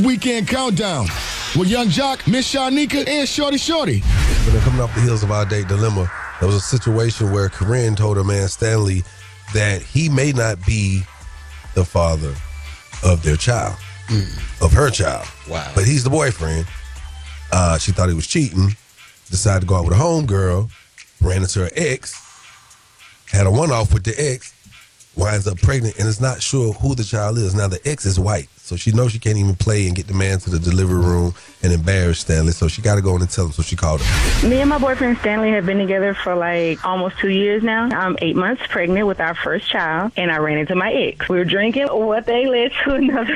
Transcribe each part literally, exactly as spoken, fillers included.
Weekend Countdown with Young Jock, Miss Shanika, and Shorty Shorty. When they're coming off the heels of Our Date Dilemma, there was a situation where Corinne told her man Stanley that he may not be the father of their child, mm. of her child. Wow. But he's the boyfriend. Uh, she thought he was cheating, decided to go out with a homegirl, ran into her ex, had a one-off with the ex, winds up pregnant, and is not sure who the child is. Now, the ex is white, so she knows she can't even play and get the man to the delivery room and embarrass Stanley, so she got to go in and tell him, so she called him. Me and my boyfriend Stanley have been together for like almost two years now. I'm eight months pregnant with our first child, and I ran into my ex. We were drinking, one thing led to another.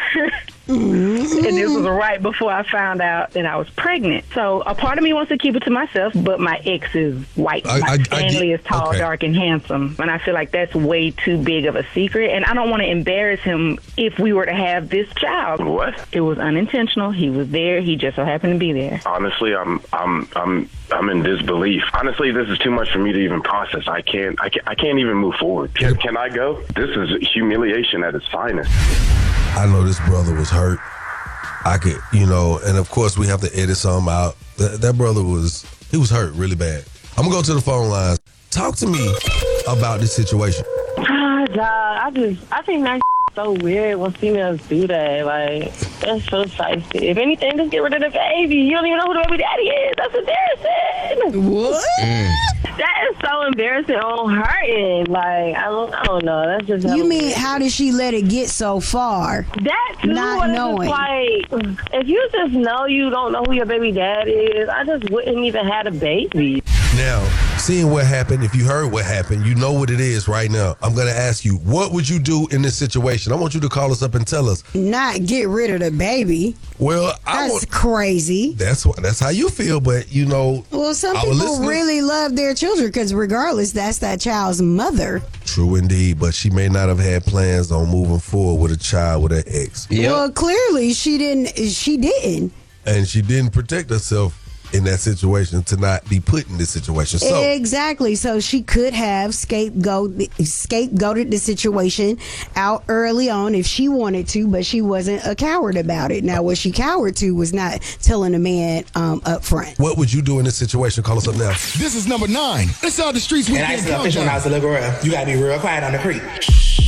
Mm-hmm. And this was right before I found out that I was pregnant. So a part of me wants to keep it to myself, but my ex is white. I, I, Stanley I, is tall, okay. dark, and handsome. And I feel like that's way too big of a secret. And I don't want to embarrass him if we were to have this child. What? It was unintentional. He was there. He just so happened to be there. Honestly, I'm I'm I'm I'm in disbelief. Honestly, this is too much for me to even process. I can't I can't, I can't even move forward. Can, can I go? This is humiliation at its finest. I know this brother was hurt. I could, you know, and of course we have to edit some out. That, that brother was, he was hurt really bad. I'm gonna go to the phone lines. Talk to me about this situation. Ah, dog, I just, I think that's so weird when females do that. Like, that's so spicy. If anything, just get rid of the baby. You don't even know who the baby daddy is. That's embarrassing. What? Mm. That is so embarrassing on her end. Like, I don't, I don't know. That's just You mean, weird. how did she let it get so far? That too, Not but it's knowing. just like, if you just know you don't know who your baby dad is, I just wouldn't even have a baby. Now, seeing what happened, if you heard what happened, you know what it is right now. I'm going to ask you, what would you do in this situation? I want you to call us up and tell us. Not get rid of the baby. Well, I That's want, crazy. That's what, that's how you feel, but you know. Well, some our people listeners- really love their children because regardless, that's that child's mother. True indeed, but she may not have had plans on moving forward with a child with her ex. Yep. Well, clearly she didn't. She didn't. And she didn't protect herself in that situation to not be put in this situation. So Exactly. So she could have scapegoat scapegoated the situation out early on if she wanted to, but she wasn't a coward about it. Now, what she cowered to was not telling the man um, up front. what would you do in this situation? Call us up now. This is number nine. Inside the Streets And I Weekend used to fish when I Countdown. was a little girl. You gotta be real quiet on the creek.